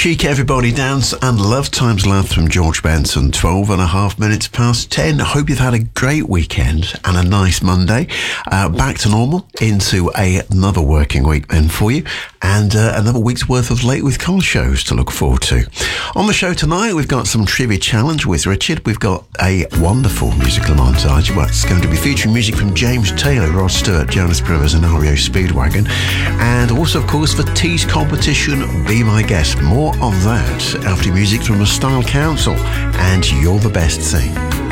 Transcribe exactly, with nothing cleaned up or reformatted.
Chic Everybody Dance and Love Times Love from George Benson. twelve and a half minutes past ten. I hope you've had a great weekend and a nice Monday. Uh, back to normal into a, another working week then for you, and uh, another week's worth of Late with Col shows to look forward to. On the show tonight, we've got some trivia challenge with Richard. We've got a wonderful musical montage. Well, it's going to be featuring music from James Taylor, Rod Stewart, Jonas Brothers and R E O Speedwagon. And also, of course, for Tease competition, Be My Guest. More on that after music from the Style Council and You're the Best Thing.